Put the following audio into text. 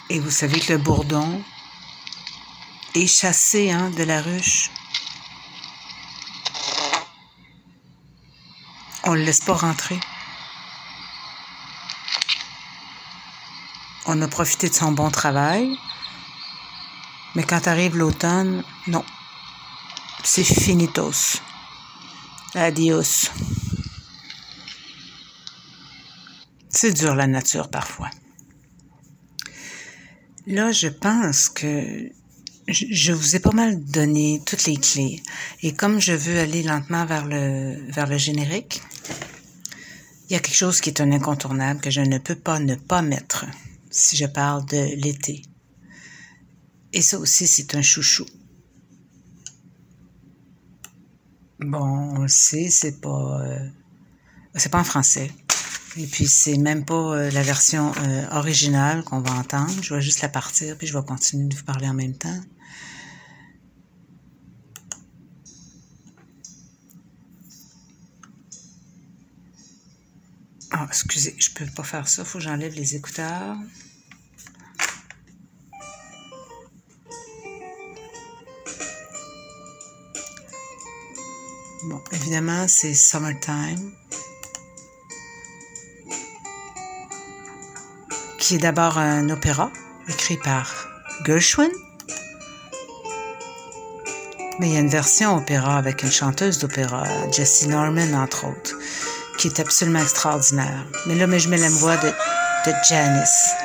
Et vous savez que le bourdon est chassé de la ruche. On ne le laisse pas rentrer. On a profité de son bon travail. Mais quand arrive l'automne, non. C'est finitos. Adios. C'est dur la nature parfois. Là, je pense que je vous ai pas mal donné toutes les clés. Et comme je veux aller lentement vers le générique, il y a quelque chose qui est un incontournable que je ne peux pas ne pas mettre si je parle de l'été. Et ça aussi, c'est un chouchou. Bon, on le sait, c'est pas en français. Et puis, c'est même pas la version originale qu'on va entendre. Je vais juste la partir, puis je vais continuer de vous parler en même temps. Ah, excusez, je peux pas faire ça. Faut que j'enlève les écouteurs. Bon, évidemment, c'est Summertime, qui est d'abord un opéra écrit par Gershwin. Mais il y a une version opéra avec une chanteuse d'opéra, Jessie Norman, entre autres, qui est absolument extraordinaire. Mais là, je mets la voix de Janice.